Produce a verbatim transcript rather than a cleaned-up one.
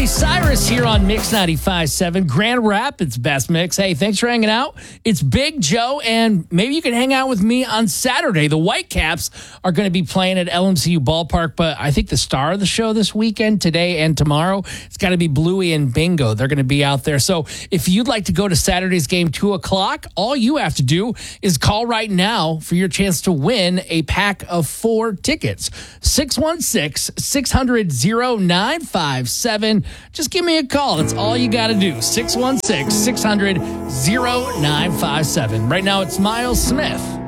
Miley Cyrus here on Mix ninety-five point seven, Grand Rapids Best Mix. Hey, thanks for hanging out. It's Big Joe, and maybe you can hang out with me on Saturday. The Whitecaps are going to be playing at L M C U Ballpark, but I think the star of the show this weekend, today and tomorrow, it's got to be Bluey and Bingo. They're going to be out there. So if you'd like to go to Saturday's game, two o'clock, all you have to do is call right now for your chance to win a pack of four tickets. six one six, six hundred, nine five seven. Just give me a call. That's all you got to do. six one six, six hundred, nine five seven. Right now, it's Miles Smith.